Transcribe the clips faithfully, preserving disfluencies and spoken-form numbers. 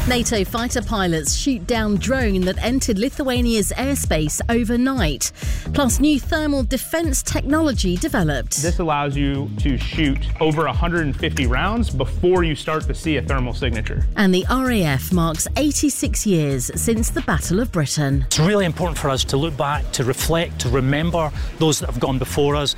NATO fighter pilots shoot down drone that entered Lithuania's airspace overnight. Plus, new thermal defence technology developed. This allows you to shoot over one hundred fifty rounds before you start to see a thermal signature. And the R A F marks eighty-six years since the Battle of Britain. It's really important for us to look back, to reflect, to remember those that have gone before us.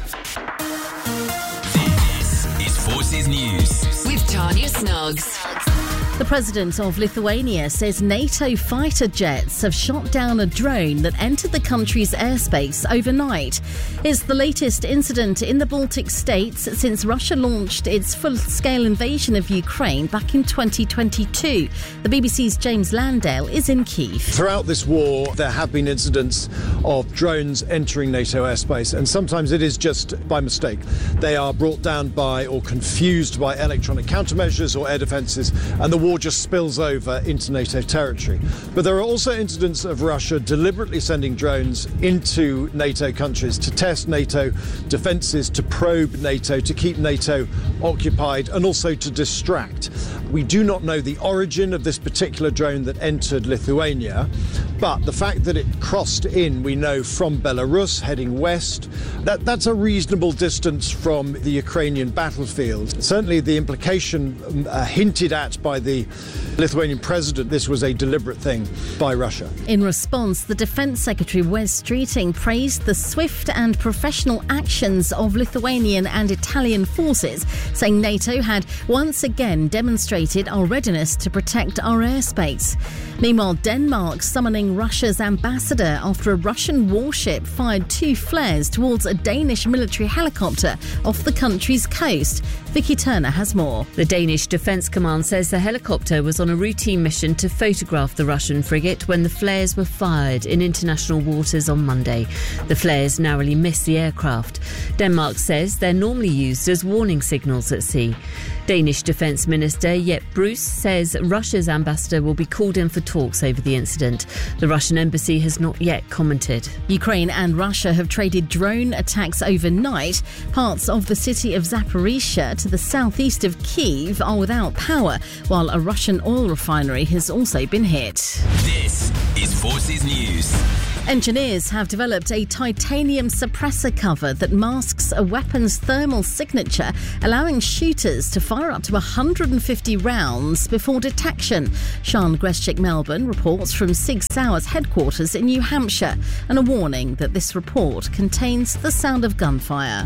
This is Forces News with Tanya Snoggs. The president of Lithuania says NATO fighter jets have shot down a drone that entered the country's airspace overnight. It's the latest incident in the Baltic states since Russia launched its full-scale invasion of Ukraine back in twenty twenty-two. The B B C's James Landale is in Kyiv. Throughout this war, there have been incidents of drones entering NATO airspace, and sometimes it is just by mistake. They are brought down by or confused by electronic countermeasures or air defences, and the war just spills over into NATO territory. But there are also incidents of Russia deliberately sending drones into NATO countries to test NATO defences, to probe NATO, to keep NATO occupied, and also to distract. We do not know the origin of this particular drone that entered Lithuania, but the fact that it crossed in, we know, from Belarus heading west, that, that's a reasonable distance from the Ukrainian battlefield. Certainly the implication uh, hinted at by the Lithuanian president, this was a deliberate thing by Russia. In response, the Defence Secretary Wes Streeting praised the swift and professional actions of Lithuanian and Italian forces, saying NATO had once again demonstrated our readiness to protect our airspace. Meanwhile, Denmark summoning Russia's ambassador after a Russian warship fired two flares towards a Danish military helicopter off the country's coast. Vicky Turner has more. The Danish Defence Command says the helicopter was on a routine mission to photograph the Russian frigate when the flares were fired in international waters on Monday. The flares narrowly missed the aircraft. Denmark says they're normally used as warning signals at sea. Danish Defence Minister Jeppe Bruus says Russia's ambassador will be called in for talks over the incident. The Russian embassy has not yet commented. Ukraine and Russia have traded drone attacks overnight. Parts of the city of Zaporizhzhia to the southeast of Kyiv are without power, while a Russian oil refinery has also been hit. This is Forces News. Engineers have developed a titanium suppressor cover that masks a weapon's thermal signature, allowing shooters to fire up to one hundred fifty rounds before detection. Sean Greschik-Melbourne reports from Sig Sauer's headquarters in New Hampshire, and a warning that this report contains the sound of gunfire.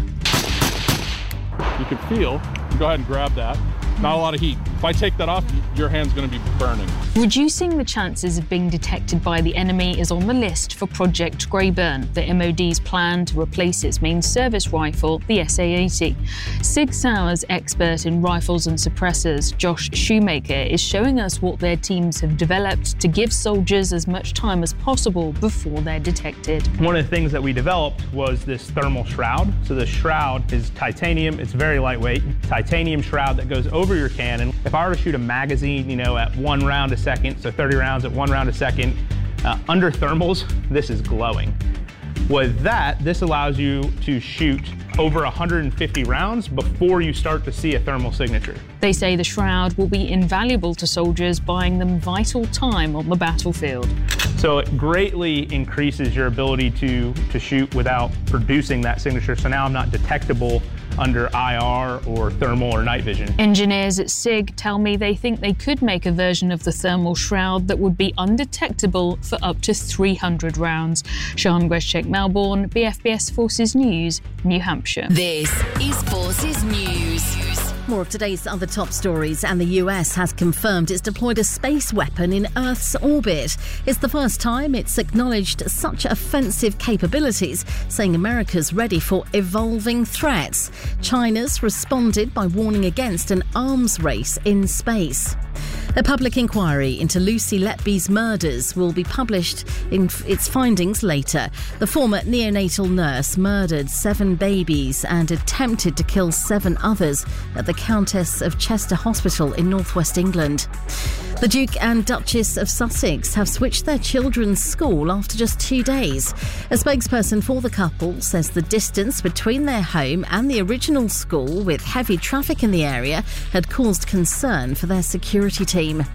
You can feel, go ahead and grab that. Not a lot of heat. If I take that off, your hand's going to be burning. Reducing the chances of being detected by the enemy is on the list for Project Greyburn, the M O D's plan to replace its main service rifle, the S A eighty. Sig Sauer's expert in rifles and suppressors, Josh Shoemaker, is showing us what their teams have developed to give soldiers as much time as possible before they're detected. One of the things that we developed was this thermal shroud. So the shroud is titanium. It's very lightweight. Titanium shroud that goes over your cannon. If I were to shoot a magazine, you know, at one round a second, so thirty rounds at one round a second, uh, under thermals, this is glowing. With that, this allows you to shoot over one hundred fifty rounds before you start to see a thermal signature. They say the shroud will be invaluable to soldiers, buying them vital time on the battlefield. So it greatly increases your ability to, to shoot without producing that signature. So now I'm not detectable under I R or thermal or night vision. Engineers at SIG tell me they think they could make a version of the thermal shroud that would be undetectable for up to three hundred rounds. Sean Greschik-Melbourne, B F B S Forces News, New Hampshire. This is Forces News. More of today's other top stories, and the U S has confirmed it's deployed a space weapon in Earth's orbit. It's the first time it's acknowledged such offensive capabilities, saying America's ready for evolving threats. China's responded by warning against an arms race in space. A public inquiry into Lucy Letby's murders will be published in its findings later. The former neonatal nurse murdered seven babies and attempted to kill seven others at the Countess of Chester Hospital in northwest England. The Duke and Duchess of Sussex have switched their children's school after just two days. A spokesperson for the couple says the distance between their home and the original school, with heavy traffic in the area, had caused concern for their security team.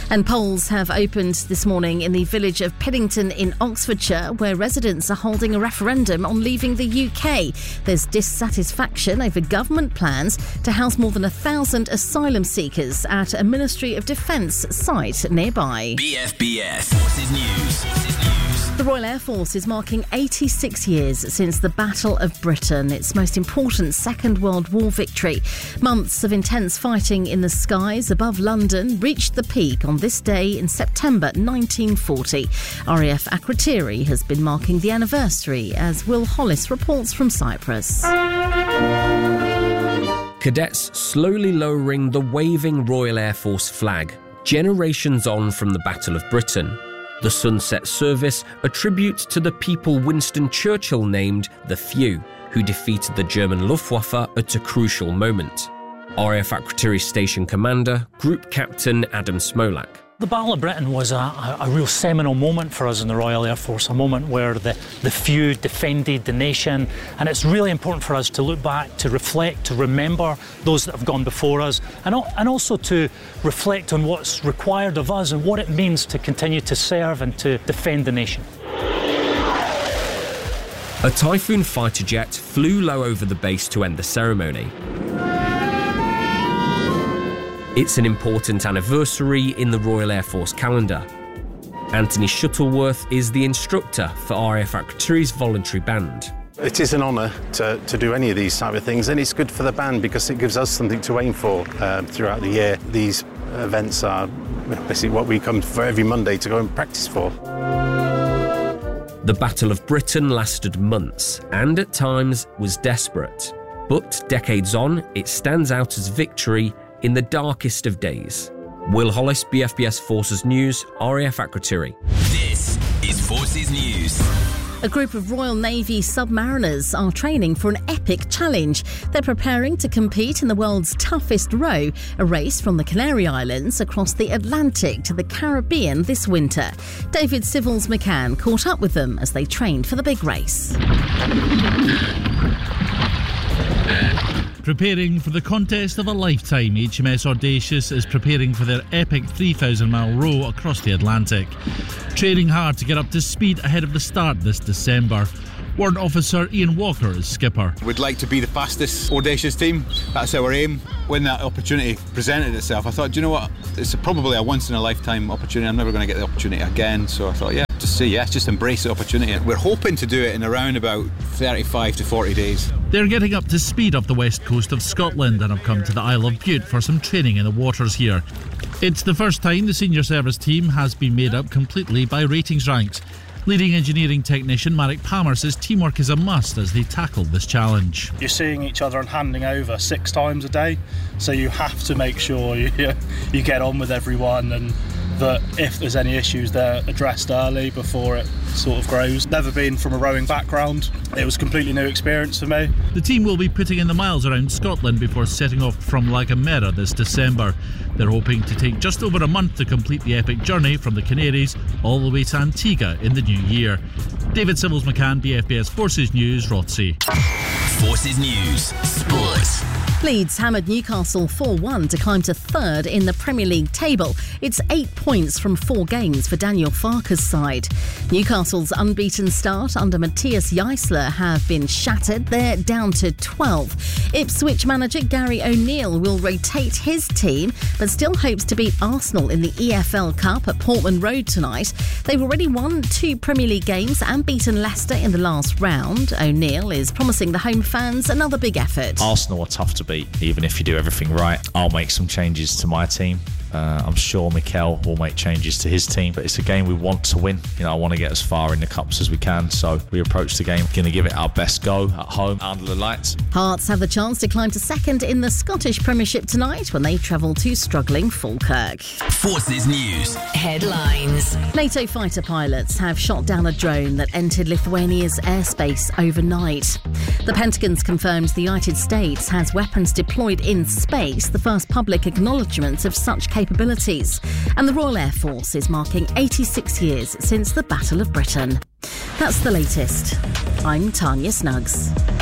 And polls have opened this morning in the village of Piddington in Oxfordshire, where residents are holding a referendum on leaving the U K. There's dissatisfaction over government plans to house more than a thousand asylum seekers at a Ministry of Defence site nearby. B F B S Forces News. Forces News. The Royal Air Force is marking eighty-six years since the Battle of Britain, its most important Second World War victory. Months of intense fighting in the skies above London reached the peak on this day in September nineteen forty. R A F Akrotiri has been marking the anniversary, as Will Hollis reports from Cyprus. Cadets slowly lowering the waving Royal Air Force flag, generations on from the Battle of Britain. The sunset service, a tribute to the people Winston Churchill named the Few, who defeated the German Luftwaffe at a crucial moment. R A F Akrotiri Station Commander, Group Captain Adam Smolak. The Battle of Britain was a, a, a real seminal moment for us in the Royal Air Force, a moment where the, the few defended the nation, and it's really important for us to look back, to reflect, to remember those that have gone before us, and, and also to reflect on what's required of us and what it means to continue to serve and to defend the nation. A Typhoon fighter jet flew low over the base to end the ceremony. It's an important anniversary in the Royal Air Force calendar. Anthony Shuttleworth is the instructor for R A F Akrotiri's voluntary band. It is an honour to, to do any of these type of things, and it's good for the band because it gives us something to aim for uh, throughout the year. These events are basically what we come for every Monday to go and practice for. The Battle of Britain lasted months and at times was desperate. But decades on, it stands out as victory in the darkest of days. Will Hollis, B F B S Forces News, R A F Akrotiri. This is Forces News. A group of Royal Navy submariners are training for an epic challenge. They're preparing to compete in the world's toughest row, a race from the Canary Islands across the Atlantic to the Caribbean this winter. David Civils McCann caught up with them as they trained for the big race. Preparing for the contest of a lifetime, H M S Audacious is preparing for their epic three thousand mile row across the Atlantic. Training hard to get up to speed ahead of the start this December. Warrant Officer Ian Walker is skipper. We'd like to be the fastest Audacious team. That's our aim. When that opportunity presented itself, I thought, do you know what? It's probably a once-in-a-lifetime opportunity. I'm never going to get the opportunity again. So I thought, yeah, just say yes, just embrace the opportunity. We're hoping to do it in around about thirty-five to forty days. They're getting up to speed off the west coast of Scotland and have come to the Isle of Bute for some training in the waters here. It's the first time the senior service team has been made up completely by ratings ranks. Leading engineering technician Marek Palmer says teamwork is a must as they tackle this challenge. You're seeing each other and handing over six times a day, so you have to make sure you, you get on with everyone and that if there's any issues they're addressed early before it sort of grows. Never been from a rowing background, it was a completely new experience for me. The team will be putting in the miles around Scotland before setting off from La Gomera this December. They're hoping to take just over a month to complete the epic journey from the Canaries all the way to Antigua in the new year. David Civils McCann, B F B S Forces News, Rothsay. Forces News Sports. Leeds hammered Newcastle four one to climb to third in the Premier League table. It's eight points from four games for Daniel Farke's side. Newcastle's unbeaten start under Matthias Jaissler have been shattered. They're down to twelve. Ipswich manager Gary O'Neill will rotate his team, but still hopes to beat Arsenal in the E F L Cup at Portman Road tonight. They've already won two Premier League games and beaten Leicester in the last round. O'Neill is promising the home fans another big effort. Arsenal are tough to beat, even if you do everything right. I'll make some changes to my team. Uh, I'm sure Mikel will make changes to his team, but it's a game we want to win. You know, I want to get as far in the cups as we can, so we approach the game going to give it our best go at home under the lights. Hearts have the chance to climb to second in the Scottish Premiership tonight when they travel to struggling Falkirk. Forces News Headlines. NATO fighter pilots have shot down a drone that entered Lithuania's airspace overnight. The Pentagon's confirmed the United States has weapons deployed in space, the first public acknowledgement of such capabilities. And the Royal Air Force is marking eighty-six years since the Battle of Britain. That's the latest. I'm Tanya Snuggs.